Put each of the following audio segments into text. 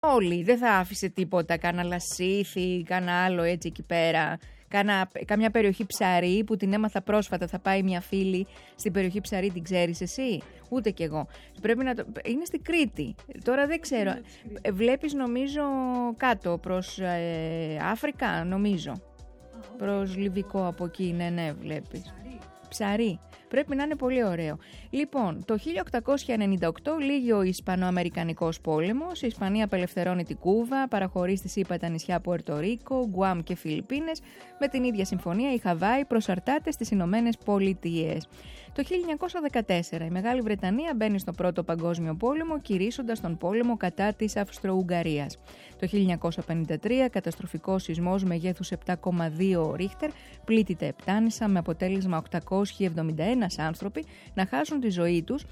Όλοι, δεν θα άφησε τίποτα, κάνα λασίθι, κάνα άλλο έτσι εκεί πέρα. Καμιά περιοχή Ψαρή που την έμαθα πρόσφατα, θα πάει μια φίλη στην περιοχή Ψαρή, την ξέρεις εσύ? Ούτε κι εγώ. Πρέπει να είναι στην Κρήτη. Τώρα δεν ξέρω. Βλέπεις νομίζω κάτω προς Αφρικά, νομίζω. Προς Λιβικό από εκεί, ναι, βλέπεις. Ψαρή. Πρέπει να είναι πολύ ωραίο. Λοιπόν, το 1898 λύγει ο Ισπανοαμερικανικός πόλεμος. Η Ισπανία απελευθερώνει την Κούβα, παραχωρεί στη ΣΥΠΑ τα νησιά Πουερτορίκο, Γκουάμ και Φιλιππίνες. Με την ίδια συμφωνία η Χαβάη προσαρτάται στις Ηνωμένες Πολιτείες. Το 1914 η Μεγάλη Βρετανία μπαίνει στο Πρώτο Παγκόσμιο Πόλεμο, κηρύσσοντας τον πόλεμο κατά της Αυστρο-Ουγγαρίας. Το 1953 καταστροφικός σεισμός μεγέθους 7,2 Ρίχτερ πλήττει τα Επτάνησα με αποτέλεσμα 871 άνθρωποι να χάσουν τη ζωή τους,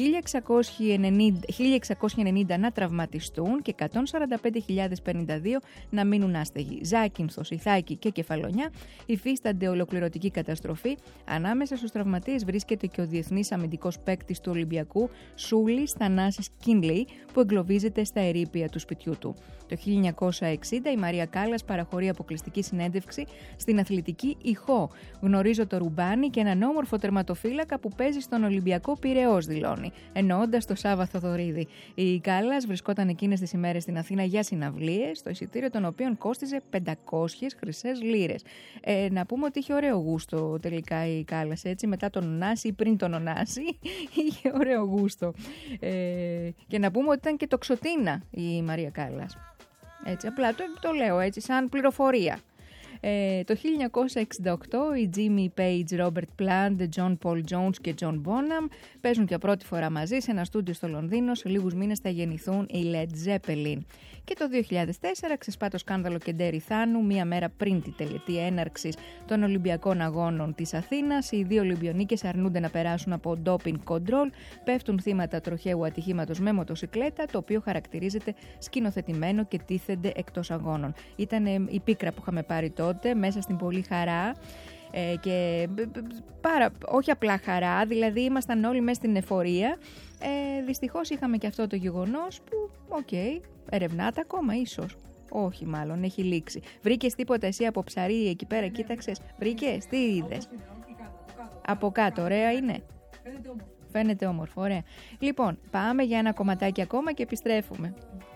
1690 να τραυματιστούν και 145.052 να μείνουν άστεγοι. Ζάκυνθος, Ιθάκη και Κεφαλονιά υφίστανται ολοκληρωτική καταστροφή. Ανάμεσα στους τραυματίες βρίσκεται και ο διεθνής αμυντικός παίκτης του Ολυμπιακού Σούλης Θανάσης Κίνλεϊ, που εγκλωβίζεται στα ερείπια του σπιτιού του. Το 1960 η Μαρία Κάλλας παραχωρεί αποκλειστική συνέντευξη στην αθλητική ηχό. Γνωρίζω το ρουμπάνι και έναν όμορφο τερματοφύλακα που παίζει στον Ολυμπιακό Πειραιώς, δηλώνει, εννοώντας το Σάβα Θοδωρίδη. Η Κάλλας βρισκόταν εκείνες τις ημέρες στην Αθήνα για συναυλίες, το εισιτήριο των οποίων κόστιζε 500 χρυσές λίρες. Να πούμε ότι είχε ωραίο γούστο τελικά η Κάλλας, έτσι, μετά τον Ωνάση ή πριν τον Ωνάση, είχε ωραίο γούστο. Και να πούμε ότι ήταν και τοξοτίνα η Μαρία Κάλλας. Έτσι, απλά το λέω έτσι σαν πληροφορία. Το 1968 οι Jimmy Page, Robert Plant, John Paul Jones και John Bonham παίζουν για πρώτη φορά μαζί σε ένα στούντιο στο Λονδίνο. Σε λίγους μήνες θα γεννηθούν οι Led Zeppelin. Και το 2004 ξεσπά το σκάνδαλο Κεντέρι Θάνου, μία μέρα πριν τη τελετή έναρξης των Ολυμπιακών Αγώνων της Αθήνας. Οι δύο Ολυμπιονίκες αρνούνται να περάσουν από doping control, πέφτουν θύματα τροχαίου ατυχήματος με μοτοσικλέτα, το οποίο χαρακτηρίζεται σκηνοθετημένο και τίθενται εκτός αγώνων. Ήταν η πίκρα που είχαμε πάρει τότε, μέσα στην πολύ χαρά. Και όχι απλά χαρά, δηλαδή ήμασταν όλοι μέσα στην εφορία. Δυστυχώς είχαμε και αυτό το γεγονός που, ερευνάται ακόμα ίσως. Όχι μάλλον, έχει λήξει. Βρήκες τίποτα εσύ από Ψαρή εκεί πέρα, κοίταξες? Βρήκες, τι είδες? Από κάτω, ωραία είναι. Φαίνεται όμορφο, ωραία. Λοιπόν, πάμε για ένα κομματάκι ακόμα και επιστρέφουμε.